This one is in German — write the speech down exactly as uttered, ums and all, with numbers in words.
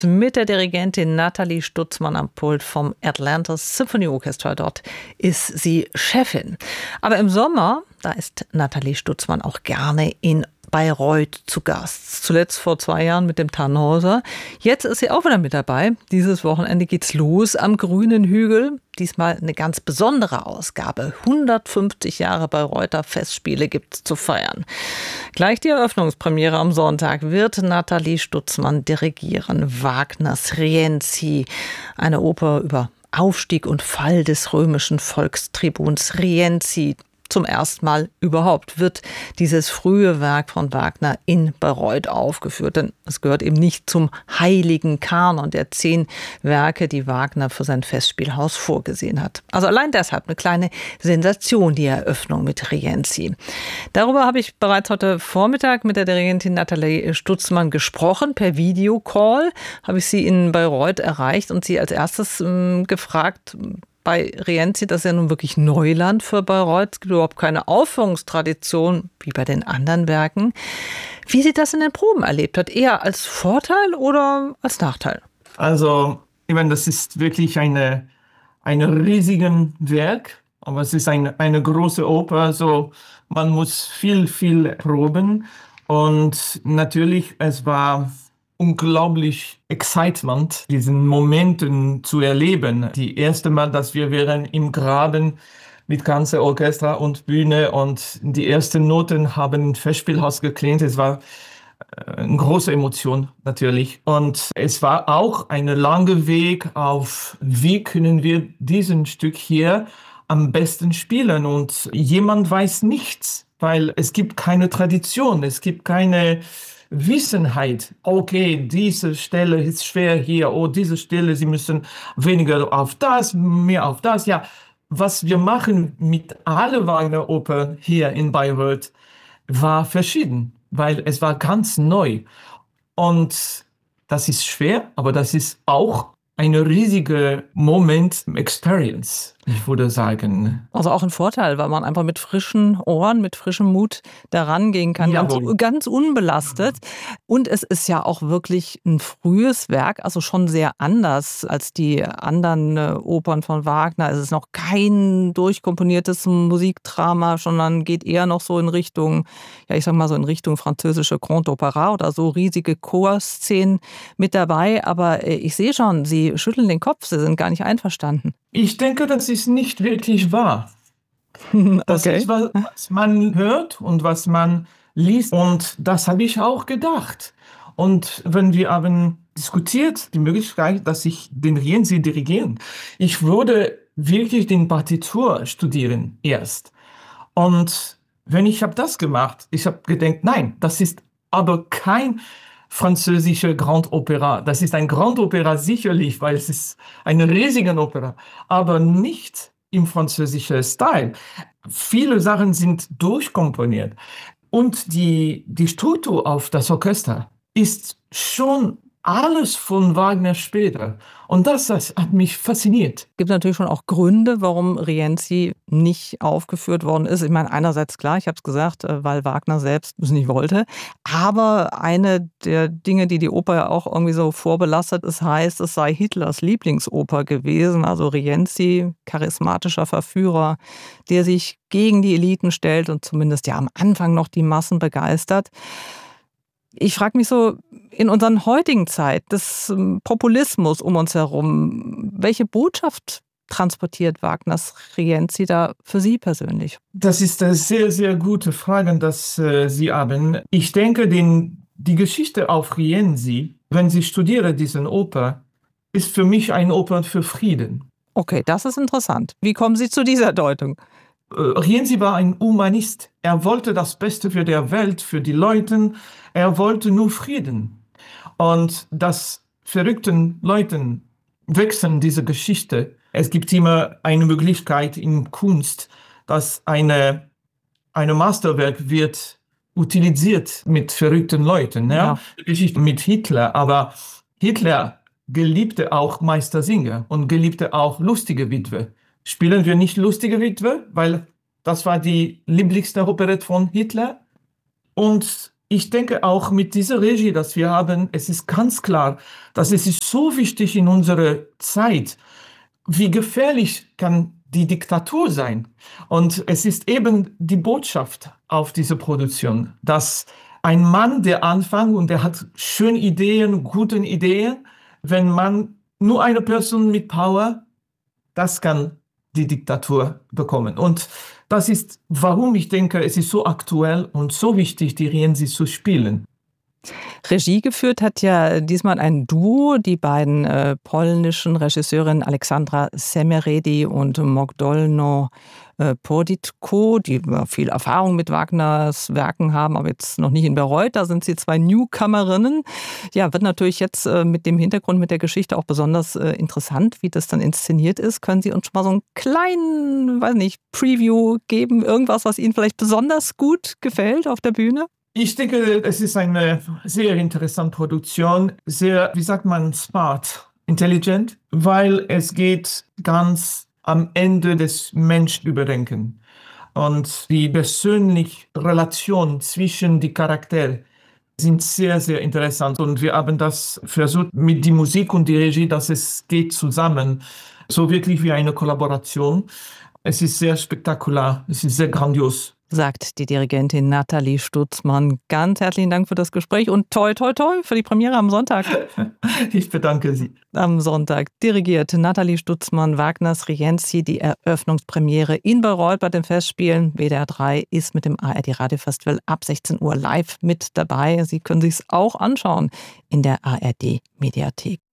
Mit der Dirigentin Nathalie Stutzmann am Pult vom Atlanta Symphony Orchestra. Dort ist sie Chefin. Aber im Sommer, da ist Nathalie Stutzmann auch gerne in Bayreuth zu Gast. Zuletzt vor zwei Jahren mit dem Tannhäuser. Jetzt ist sie auch wieder mit dabei. Dieses Wochenende geht's los am Grünen Hügel. Diesmal eine ganz besondere Ausgabe. hundertfünfzig Jahre Bayreuther Festspiele gibt's zu feiern. Gleich die Eröffnungspremiere am Sonntag wird Nathalie Stutzmann dirigieren. Wagners Rienzi, eine Oper über Aufstieg und Fall des römischen Volkstribuns Rienzi. Zum ersten Mal überhaupt wird dieses frühe Werk von Wagner in Bayreuth aufgeführt. Denn es gehört eben nicht zum heiligen Kanon der zehn Werke, die Wagner für sein Festspielhaus vorgesehen hat. Also allein deshalb eine kleine Sensation, die Eröffnung mit Rienzi. Darüber habe ich bereits heute Vormittag mit der Dirigentin Nathalie Stutzmann gesprochen. Per Videocall habe ich sie in Bayreuth erreicht und sie als erstes ähm, gefragt, bei Rienzi, das ist ja nun wirklich Neuland für Bayreuth. Es gibt überhaupt keine Aufführungstradition wie bei den anderen Werken. Wie sie das in den Proben erlebt hat, eher als Vorteil oder als Nachteil? Also, ich meine, das ist wirklich eine, ein riesiges Werk, aber es ist eine, eine große Oper, also man muss viel, viel proben. Und natürlich, es war unglaublich Excitement, diesen Momenten zu erleben. Die erste Mal, dass wir wären im Graben mit ganzem Orchester und Bühne und die ersten Noten haben im Festspielhaus geklingt. Es war eine große Emotion natürlich. Und es war auch ein langer Weg auf, wie können wir diesen Stück hier am besten spielen. Und jemand weiß nichts, weil es gibt keine Tradition, es gibt keine Wissenheit, okay, diese Stelle ist schwer hier, oh, diese Stelle, Sie müssen weniger auf das, mehr auf das. Ja, was wir machen mit allen Wagner-Opern hier in Bayreuth war verschieden, weil es war ganz neu. Und das ist schwer, aber das ist auch eine riesige Moment Experience, ich würde sagen. Also auch ein Vorteil, weil man einfach mit frischen Ohren, mit frischem Mut daran gehen kann, ganz, ganz unbelastet. Und es ist ja auch wirklich ein frühes Werk, also schon sehr anders als die anderen äh, Opern von Wagner. Es ist noch kein durchkomponiertes Musikdrama, sondern geht eher noch so in Richtung, ja ich sag mal so in Richtung französische Grand Opera oder so riesige Chorszenen mit dabei. Aber äh, ich sehe schon, Sie schütteln den Kopf, Sie sind gar nicht einverstanden. Ich denke, das ist nicht wirklich wahr. Das Okay. ist, was man hört und was man liest. Und das habe ich auch gedacht. Und wenn wir haben diskutiert, die Möglichkeit, dass ich den Rienzi dirigieren, ich würde wirklich den Partitur studieren erst. Und wenn ich habe das gemacht, ich habe gedacht, nein, das ist aber kein französische Grand Opera. Das ist ein Grand Opera sicherlich, weil es ist eine riesige Opera, aber nicht im französischen Stil. Viele Sachen sind durchkomponiert und die, die Struktur auf das Orchester ist schon alles von Wagner später. Und das, das hat mich fasziniert. Es gibt natürlich schon auch Gründe, warum Rienzi nicht aufgeführt worden ist. Ich meine, einerseits klar, ich habe es gesagt, weil Wagner selbst es nicht wollte. Aber eine der Dinge, die die Oper ja auch irgendwie so vorbelastet ist, heißt, es sei Hitlers Lieblingsoper gewesen. Also Rienzi, charismatischer Verführer, der sich gegen die Eliten stellt und zumindest ja am Anfang noch die Massen begeistert. Ich frage mich so, in unserer heutigen Zeit des Populismus um uns herum, welche Botschaft transportiert Wagners Rienzi da für Sie persönlich? Das ist eine sehr, sehr gute Frage, dass äh, Sie haben. Ich denke, den, die Geschichte auf Rienzi, wenn Sie studieren diesen Oper, ist für mich eine Oper für Frieden. Okay, das ist interessant. Wie kommen Sie zu dieser Deutung? Rienzi war ein Humanist. Er wollte das Beste für die Welt, für die Leute. Er wollte nur Frieden. Und das verrückten Leuten wechseln diese Geschichte. Es gibt immer eine Möglichkeit in Kunst, dass eine, eine Masterwerk wird utilisiert mit verrückten Leuten. Ja? Ja. Geschichte mit Hitler, aber Hitler geliebte auch Meistersinger und geliebte auch lustige Witwe. Spielen wir nicht lustige Witwe, weil das war die lieblichste Operette von Hitler. Und ich denke auch mit dieser Regie, dass wir haben, es ist ganz klar, dass es ist so wichtig in unserer Zeit, wie gefährlich kann die Diktatur sein. Und es ist eben die Botschaft auf diese Produktion, dass ein Mann, der anfängt und der hat schöne Ideen, gute Ideen, wenn man nur eine Person mit Power, das kann die Diktatur bekommen. Und das ist, warum ich denke, es ist so aktuell und so wichtig, die Rienzi zu spielen. Regie geführt hat ja diesmal ein Duo, die beiden äh, polnischen Regisseurinnen Alexandra Semeredi und Magdolno äh, Poditko, die ja, viel Erfahrung mit Wagners Werken haben, aber jetzt noch nicht in Bayreuth. Da sind sie zwei Newcomerinnen. Ja, wird natürlich jetzt äh, mit dem Hintergrund, mit der Geschichte auch besonders äh, interessant, wie das dann inszeniert ist. Können Sie uns schon mal so einen kleinen, weiß nicht, Preview geben? Irgendwas, was Ihnen vielleicht besonders gut gefällt auf der Bühne? Ich denke, es ist eine sehr interessante Produktion, sehr, wie sagt man, smart, intelligent, weil es geht ganz am Ende des Menschenüberdenken. Und die persönliche Relation zwischen die Charaktere sind sehr, sehr interessant. Und wir haben das versucht mit der Musik und der Regie, dass es geht zusammen, so wirklich wie eine Kollaboration. Es ist sehr spektakulär, es ist sehr grandios. Sagt die Dirigentin Nathalie Stutzmann. Ganz herzlichen Dank für das Gespräch und toi, toi, toi für die Premiere am Sonntag. Ich bedanke Sie. Am Sonntag dirigiert Nathalie Stutzmann Wagners Rienzi die Eröffnungspremiere in Bayreuth bei den Festspielen. W D R drei ist mit dem A R D Radiofestival ab sechzehn Uhr live mit dabei. Sie können sich es auch anschauen in der A R D Mediathek.